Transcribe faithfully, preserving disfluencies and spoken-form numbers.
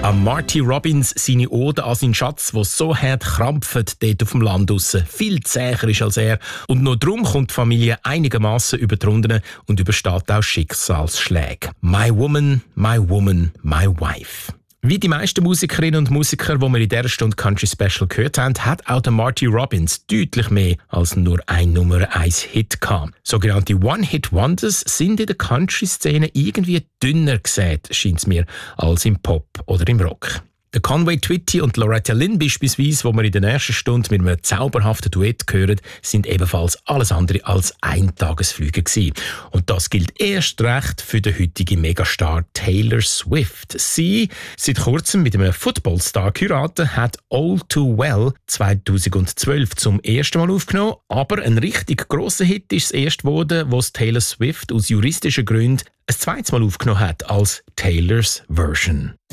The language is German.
An Marty Robbins seine Ode an seinen Schatz, der so hart krampft dort auf dem Land draussen, viel zäher ist als er. Und nur darum kommt die Familie einigermaßen über die Runden und übersteht auch Schicksalsschläge. My Woman, My Woman, My Wife. Wie die meisten Musikerinnen und Musiker, die wir in dieser Stunde Country Special gehört haben, hat auch der Marty Robbins deutlich mehr als nur ein Nummer eins Hit gehabt. Sogenannte One-Hit-Wonders sind in der Country-Szene irgendwie dünner gesät, scheint es mir, als im Pop oder im Rock. Der Conway Twitty und Loretta Lynn beispielsweise, die wir in der nächsten Stunde mit einem zauberhaften Duett hören, sind ebenfalls alles andere als Eintagesflüge gewesen. Und das gilt erst recht für den heutigen Megastar Taylor Swift. Sie, seit kurzem mit einem Footballstar geheiratet, hat All Too Well zweitausendzwölf zum ersten Mal aufgenommen. Aber ein richtig grosser Hit ist es erst geworden, was Taylor Swift aus juristischen Gründen ein zweites Mal aufgenommen hat als Taylors Version.